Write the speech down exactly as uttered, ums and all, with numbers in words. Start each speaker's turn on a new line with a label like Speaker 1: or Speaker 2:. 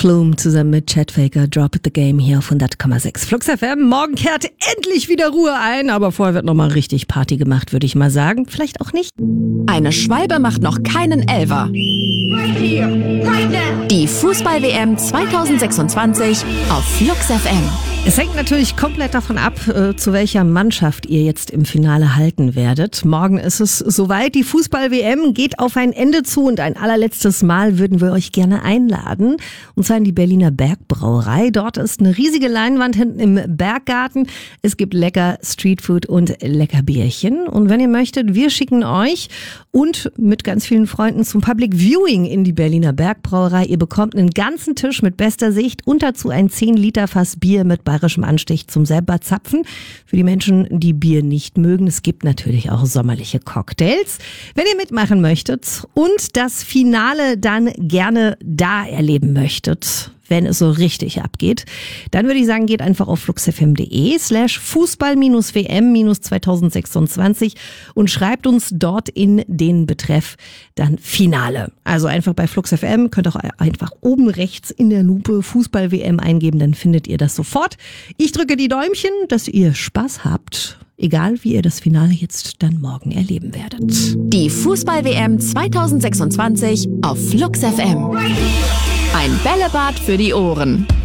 Speaker 1: Flume zusammen mit Chad Faker, Drop the Game hier auf hundert Komma sechs Flux F M. Morgen kehrt endlich wieder Ruhe ein, aber vorher wird nochmal richtig Party gemacht, würde ich mal sagen. Vielleicht auch nicht.
Speaker 2: Eine Schwalbe macht noch keinen Elfer.
Speaker 3: Right here, right now.
Speaker 2: Die Fußball-W M zwanzig sechsundzwanzig auf Flux F M.
Speaker 1: Es hängt natürlich komplett davon ab, äh, zu welcher Mannschaft ihr jetzt im Finale halten werdet. Morgen ist es soweit. Die Fußball-W M geht auf ein Ende zu und ein allerletztes Mal würden wir euch gerne einladen. Und zwar in die Berliner Bergbrauerei. Dort ist eine riesige Leinwand hinten im Berggarten. Es gibt lecker Streetfood und lecker Bierchen. Und wenn ihr möchtet, wir schicken euch und mit ganz vielen Freunden zum Public Viewing in die Berliner Bergbrauerei. Ihr bekommt einen ganzen Tisch mit bester Sicht und dazu ein zehn Liter Fass Bier mit bayerischem Anstich zum selber zapfen. Für die Menschen, die Bier nicht mögen, es gibt natürlich auch sommerliche Cocktails. Wenn ihr mitmachen möchtet und das Finale dann gerne da erleben möchtet, wenn es so richtig abgeht, dann würde ich sagen, geht einfach auf fluxfm.de slash Fußball-W M zwanzig sechsundzwanzig und schreibt uns dort in den Betreff dann Finale. Also einfach bei Flux F M, könnt auch einfach oben rechts in der Lupe Fußball-W M eingeben, dann findet ihr das sofort. Ich drücke die Däumchen, dass ihr Spaß habt. Egal, wie ihr das Finale jetzt dann morgen erleben werdet.
Speaker 2: Die Fußball-W M zwanzig sechsundzwanzig auf Flux F M. Ein Bällebad für die Ohren.